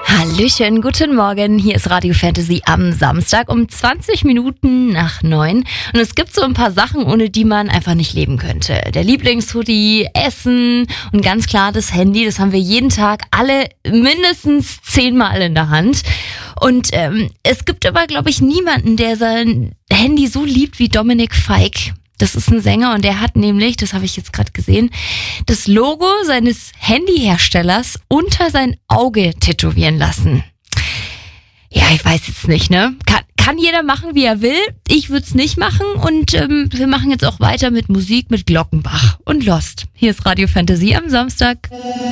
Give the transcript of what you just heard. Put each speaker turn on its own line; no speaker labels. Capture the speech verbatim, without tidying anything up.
Hallöchen, guten Morgen. Hier ist Radio Fantasy am Samstag um zwanzig Minuten nach neun. Und es gibt so ein paar Sachen, ohne die man einfach nicht leben könnte. Der Lieblingshoodie, Essen und ganz klar das Handy. Das haben wir jeden Tag alle mindestens zehnmal in der Hand. Und ähm, es gibt aber, glaube ich, niemanden, der sein Handy so liebt wie Dominik Feick. Das ist ein Sänger und der hat nämlich, das habe ich jetzt gerade gesehen, das Logo seines Handyherstellers unter sein Auge tätowieren lassen. Ja, ich weiß jetzt nicht, ne? Kann, kann jeder machen, wie er will. Ich würde es nicht machen und ähm, wir machen jetzt auch weiter mit Musik mit Glockenbach und Lost. Hier ist Radio Fantasy am Samstag.